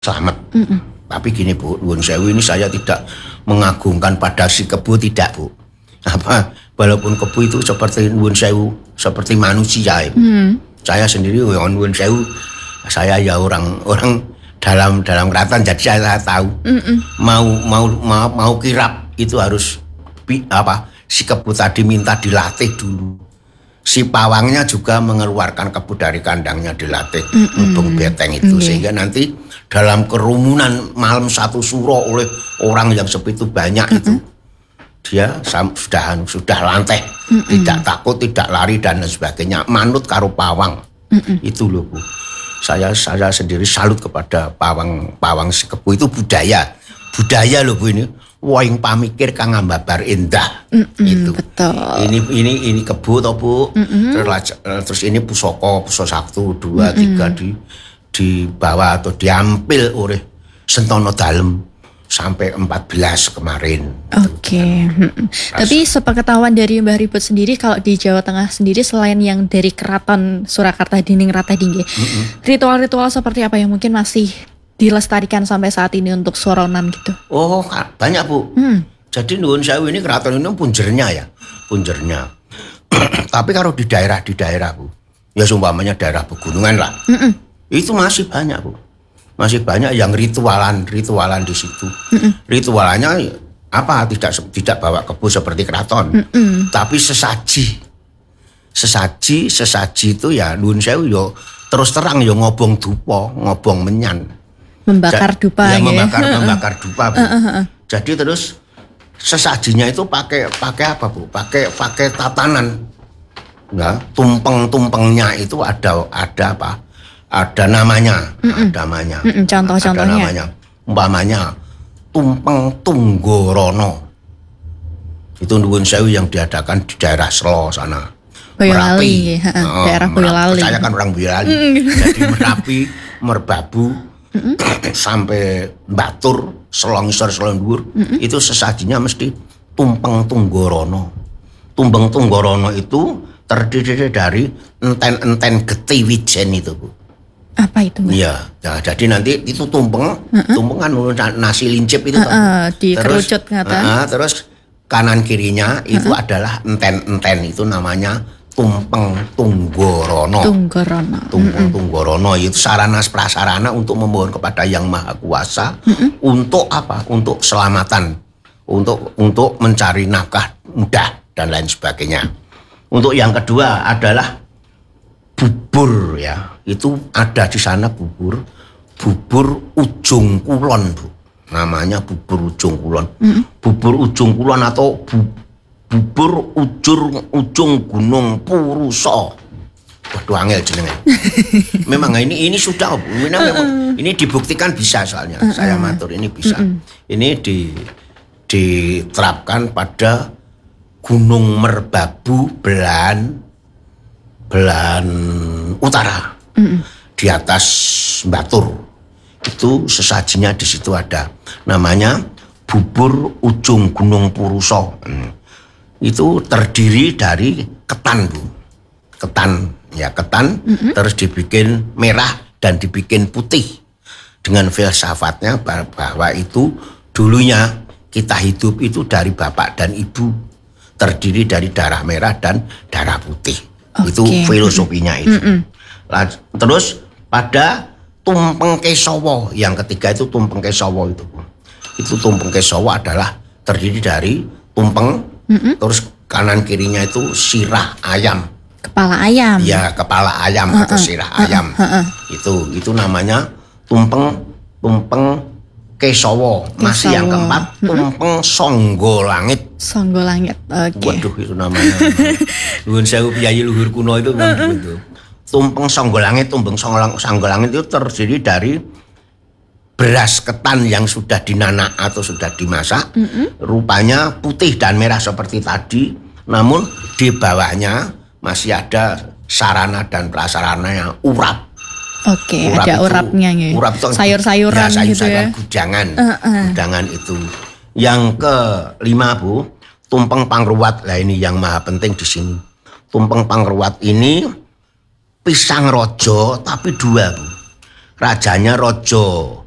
selamat. Tapi gini Bu, nuwun sewu, ini saya tidak mengagungkan pada si kebu, tidak Bu. Walaupun kebu itu seperti nuwun sewu, seperti manusia. Saya sendiri nuwun sewu, saya ya orang dalam keraton, jadi saya tahu mau kirap itu harus si kebu tadi minta dilatih dulu. Si pawangnya juga mengeluarkan kebu dari kandangnya, dilatih ngubung beteng itu, sehingga nanti dalam kerumunan malam satu suro oleh orang yang sebegitu banyak itu dia sudah lanteh, tidak takut, tidak lari dan lain sebagainya, manut karo pawang. Itu loh Bu, saya sendiri salut kepada pawang si kebu. Itu budaya loh Bu ini. Woing pamikir kang ambabar indah. Itu. Betul. Ini kebu toh Bu. Terus ini pusaka 1, 2, 3 dibawa atau diambil oleh Sentono Dalem sampai 14 kemarin. Oke. Tapi sepengetahuan dari Mbah Ribut sendiri, kalau di Jawa Tengah sendiri selain yang dari Keraton Surakarta Dinding Ratadingge, ritual-ritual seperti apa yang mungkin masih dilestarikan sampai saat ini untuk soronan gitu? Oh, banyak Bu. Jadi nuwun sewu ini keraton ini punjernya. Tapi kalau di daerah Bu, ya seumpamanya daerah pegunungan lah, itu masih banyak Bu. Masih banyak yang ritualan di situ. Ritualannya apa? Tidak bawa kebu seperti keraton, tapi sesaji itu ya nuwun sewu yo terus terang yo ngobong dupa, ngobong menyan. Membakar dupa ya. Membakar dupa Bu. Jadi terus sesajinya itu pakai apa Bu? Pakai tatanan. Ya, tumpeng-tumpengnya itu ada apa? Ada namanya. Contoh-contohnya. Ada namanya. Umpamanya tumpeng Tunggorono. Itu nuwun sewu yang diadakan di daerah Selo sana. Boyolali, daerah Boyolali. Saya kan orang Boyolali. Jadi Merapi, Merbabu, sampai Batur, Selongisor, Selondur, itu sesajinya mesti tumpeng Tunggorono. Tumpeng Tunggorono itu terdiri dari enten-enten geti wijen itu Bu. Apa itu Mbak? Iya, ya, jadi nanti itu tumpeng kan nasi lincip itu dikerucut terus kanan kirinya itu adalah enten-enten, itu namanya tumpeng Tunggorono. Tunggorono itu sarana prasarana untuk memohon kepada Yang Maha Kuasa untuk apa? Untuk keselamatan, untuk mencari nafkah mudah dan lain sebagainya. Untuk yang kedua adalah bubur ya. Itu ada di sana bubur ujung kulon Bu. Namanya bubur ujung kulon. Bubur ujung kulon atau bubur ujung Gunung Purusa. Waduh angel jenenge. Memang ini sudah memang ini dibuktikan bisa, soalnya saya matur ini bisa. Ini diterapkan pada Gunung Merbabu belahan utara. Di atas Batur. Itu sesajinya di situ ada. Namanya bubur ujung Gunung Purusa. Itu terdiri dari ketan Bu. Ketan, terus dibikin merah dan dibikin putih. Dengan filsafatnya bahwa itu dulunya kita hidup itu dari bapak dan ibu, terdiri dari darah merah dan darah putih. Itu filosofinya itu. Terus pada tumpeng Kesawa, yang ketiga itu tumpeng Kesawa itu. Itu tumpeng Kesawa adalah terdiri dari tumpeng, terus kanan kirinya itu sirah ayam. Kepala ayam. Ya, kepala ayam atau sirah ayam. Itu namanya tumpeng Kesawa. Masih yang keempat tumpeng Songgolangit. Songgolangit. Waduh, itu namanya. Nuwun sewu piyayi luhur kuno itu memang begitu. Tumpeng Songgolangit itu terdiri dari beras ketan yang sudah dinanak atau sudah dimasak. Rupanya putih dan merah seperti tadi, namun di bawahnya masih ada sarana dan prasarana yang urap. Urap ada urapnya ya. Urap itu sayur-sayuran ya, gitu ya. Gudangan itu. Yang kelima Bu, tumpeng Pangruwat. Lah ini yang maha penting di sini. Tumpeng Pangruwat ini pisang rojo tapi dua Bu. Rajanya rojo